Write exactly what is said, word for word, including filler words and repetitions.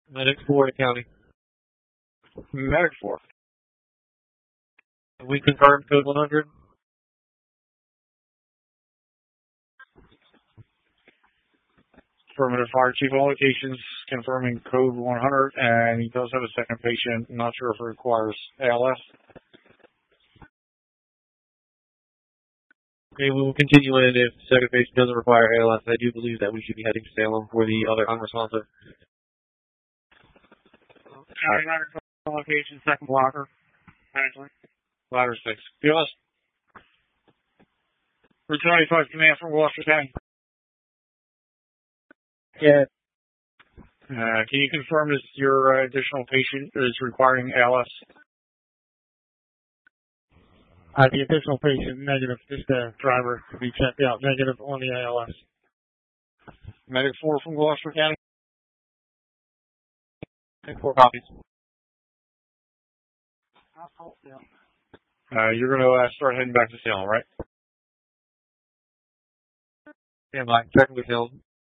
Medic four to county. Medic four. We confirm code one hundred. Affirmative. Fire chief, all locations confirming code one hundred, and he does have a second patient. I'm not sure if it requires A L S. Okay, we will continue in if the second patient doesn't require A L S. I do believe that we should be heading to Salem for the other unresponsive. All location, second blocker. Actually. Ladder six. P O S. Route twenty-five, command from Gloucester County. Yeah. Uh, can you confirm if your uh, additional patient is requiring A L S? Uh, the additional patient, negative. Just the driver to be checked out. Negative on the A L S. Medic four from Gloucester County. Take four copies. Uh, you're going to uh, start heading back to Salem, right? Stand by. Checking with Salem.